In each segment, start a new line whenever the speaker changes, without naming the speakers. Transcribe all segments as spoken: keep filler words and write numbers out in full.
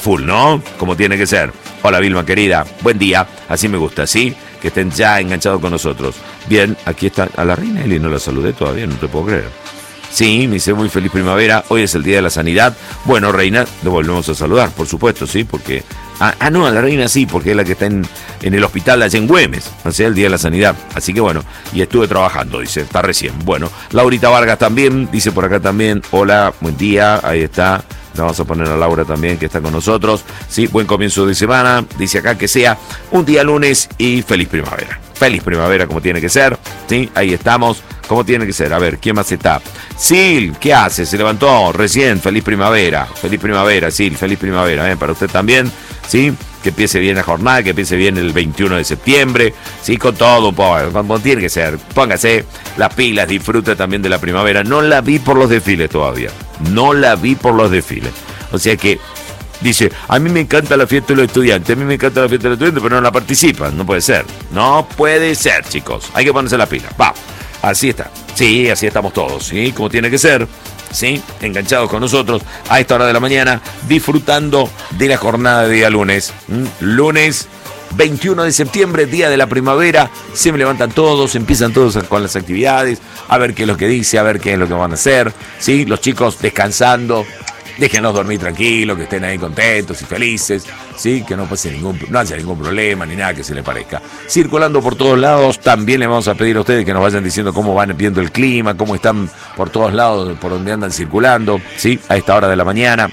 full, ¿no? Como tiene que ser. Hola Vilma, querida, buen día, así me gusta, ¿sí? Que estén ya enganchados con nosotros. Bien, aquí está, a la reina Eli no la saludé todavía, no te puedo creer. Sí, me dice muy feliz primavera, hoy es el Día de la Sanidad. Bueno, reina, lo volvemos a saludar, por supuesto, sí, porque... Ah, ah no, a la reina sí, porque es la que está en, en el hospital allá en Güemes, o sea, el Día de la Sanidad. Así que bueno, y estuve trabajando, dice, está recién. Bueno, Laurita Vargas también, dice por acá también, hola, buen día, ahí está. Le vamos a poner a Laura también, que está con nosotros. Sí, buen comienzo de semana. Dice acá que sea un día lunes y feliz primavera. Feliz primavera como tiene que ser. Sí, ahí estamos. Como tiene que ser. A ver, ¿quién más está? Sil, ¿qué hace? Se levantó recién. Feliz primavera. Feliz primavera, Sil. Feliz primavera. ¿eh? Para usted también. Sí, que empiece bien la jornada, que empiece bien el veintiuno de septiembre. Sí, con todo, como tiene que ser. Póngase las pilas, disfrute también de la primavera. No la vi por los desfiles todavía. No la vi por los desfiles. O sea que dice, a mí me encanta la fiesta de los estudiantes, a mí me encanta la fiesta de los estudiantes, pero no la participan. No puede ser. No puede ser, chicos. Hay que ponerse la pila. Va. Así está. Sí, así estamos todos. Sí, como tiene que ser. Sí, enganchados con nosotros a esta hora de la mañana, disfrutando de la jornada de día lunes. ¿Mm? Lunes veintiuno de septiembre, día de la primavera. Se me levantan todos, empiezan todos con las actividades, a ver qué es lo que dice, a ver qué es lo que van a hacer. ¿Sí? Los chicos descansando. Déjenlos dormir tranquilos, que estén ahí contentos y felices, ¿sí? Que no pase ningún, no haya ningún problema ni nada que se les parezca. Circulando por todos lados, también les vamos a pedir a ustedes que nos vayan diciendo cómo van viendo el clima, cómo están por todos lados, por donde andan circulando, ¿sí? A esta hora de la mañana.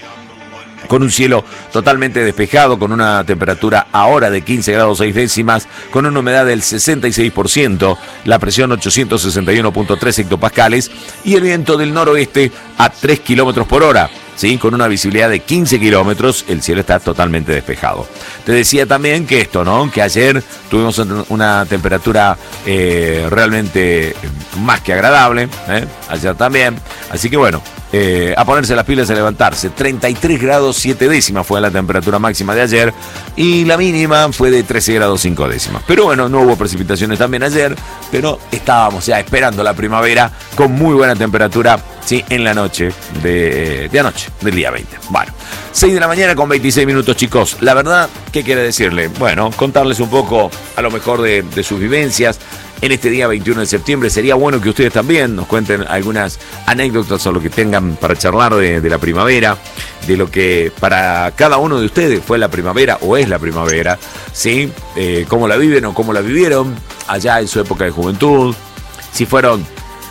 Con un cielo totalmente despejado, con una temperatura ahora de quince grados seis décimas, con una humedad del sesenta y seis por ciento, la presión ochocientos sesenta y uno punto tres hectopascales y el viento del noroeste a tres kilómetros por hora. ¿Sí? Con una visibilidad de quince kilómetros, el cielo está totalmente despejado. Te decía también que esto, ¿no? Que ayer tuvimos una temperatura eh, realmente más que agradable, ¿eh? Ayer también. Así que bueno, eh, a ponerse las pilas y a levantarse. treinta y tres grados siete décimas fue la temperatura máxima de ayer y la mínima fue de trece grados cinco décimas. Pero bueno, no hubo precipitaciones también ayer, pero estábamos ya esperando la primavera con muy buena temperatura, sí, en la noche de, de anoche, del día veinte. Bueno, seis de la mañana con veintiséis minutos, chicos. La verdad, ¿qué quiere decirle? Bueno, contarles un poco a lo mejor de, de sus vivencias en este día veintiuno de septiembre. Sería bueno que ustedes también nos cuenten algunas anécdotas o lo que tengan para charlar de, de la primavera, de lo que para cada uno de ustedes fue la primavera o es la primavera, ¿sí? Eh, cómo la viven o cómo la vivieron allá en su época de juventud, si fueron...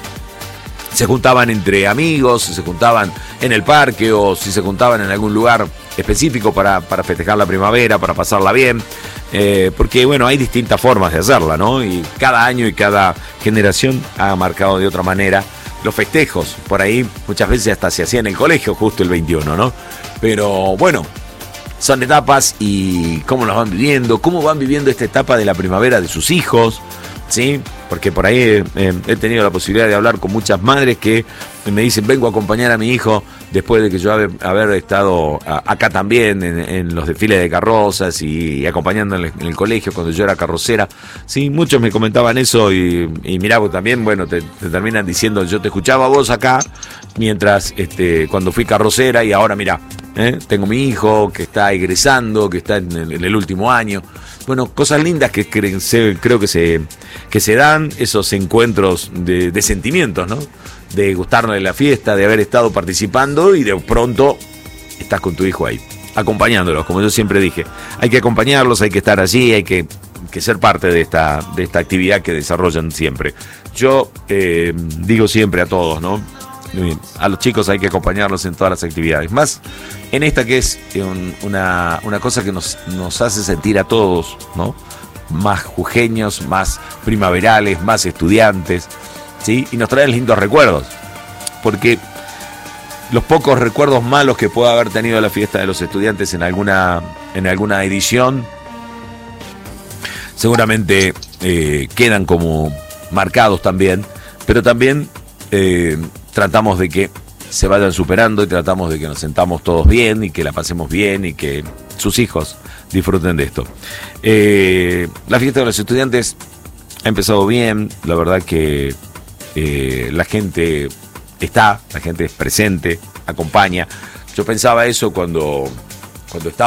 se juntaban entre amigos, si se juntaban en el parque o si se juntaban en algún lugar específico para, para festejar la primavera, para pasarla bien, eh, porque bueno, hay distintas formas de hacerla, ¿no? Y cada año y cada generación ha marcado de otra manera los festejos. Por ahí muchas veces hasta se hacía en el colegio justo el veintiuno, ¿no? Pero bueno, son etapas y cómo las van viviendo, cómo van viviendo esta etapa de la primavera de sus hijos, ¿sí? Porque por ahí eh, he tenido la posibilidad de hablar con muchas madres que me dicen, vengo a acompañar a mi hijo después de que yo haber, haber estado a, acá también en, en los desfiles de carrozas y, y acompañando en el, en el colegio cuando yo era carrocera. Sí, muchos me comentaban eso y, y mirá, vos también, bueno, te, te terminan diciendo, yo te escuchaba a vos acá mientras, este, cuando fui carrocera y ahora mirá, ¿eh? Tengo mi hijo que está egresando, que está en el, en el último año. Bueno, cosas lindas que creo que se, que se dan, esos encuentros de, de sentimientos, ¿no? De gustarle la fiesta, de haber estado participando y de pronto estás con tu hijo ahí, acompañándolos, como yo siempre dije. Hay que acompañarlos, hay que estar allí, hay que, que ser parte de esta, de esta actividad que desarrollan siempre. Yo eh, digo siempre a todos, ¿no? A los chicos hay que acompañarlos en todas las actividades, más en esta que es un, una, una cosa que nos, nos hace sentir a todos, ¿no? Más jujeños, más primaverales, más estudiantes, ¿sí? Y nos traen lindos recuerdos, porque los pocos recuerdos malos que pueda haber tenido la fiesta de los estudiantes en alguna, en alguna edición seguramente eh, quedan como marcados también, pero también eh, tratamos de que se vayan superando y tratamos de que nos sentamos todos bien y que la pasemos bien y que sus hijos disfruten de esto. Eh, la fiesta de los estudiantes ha empezado bien, la verdad que eh, la gente está, la gente es presente, acompaña. Yo pensaba eso cuando, cuando estaba